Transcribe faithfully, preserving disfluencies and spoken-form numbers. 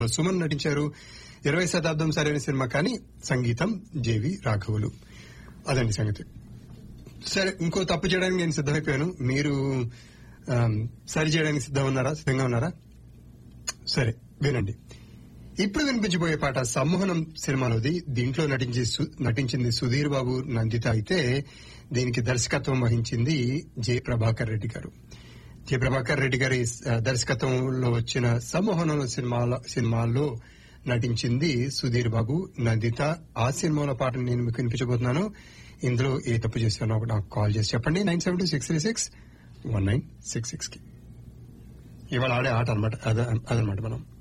సుమన్ నటించారు. ఇరవై శతాబ్దం సరైన సినిమా, కానీ సంగీతం జేవి రాఘవులు. అదండి సంగతి. సరే, ఇంకో తప్పు చేయడానికి నేను సిద్ధమైపోయాను. మీరు సరి చేయడానికి సిద్ధం ఉన్నారా సిద్ధంగా ఉన్నారా? సరే వినండి. ఇప్పుడు వినిపించబోయే పాట సమ్మోహనం సినిమాలోది. దీంట్లో నటించి నటించింది సుధీర్ బాబు, నందిత అయితే దీనికి దర్శకత్వం వహించింది జె ప్రభాకర్ రెడ్డి గారు. జె ప్రభాకర్ రెడ్డి గారి దర్శకత్వంలో వచ్చిన సమ్మోహనం సినిమాల సినిమాల్లో నటించింది సుధీర్ బాబు, నందిత. ఆ సినిమాలో పాటను నేను మీకు వినిపించబోతున్నాను. ఇందులో ఏ తప్పు చేశానో నాకు కాల్ చేసి చెప్పండి. Nine seven two six three six one nine six six కి. ఇవాళ ఆడే ఆట అనమాట అదనమాట మనం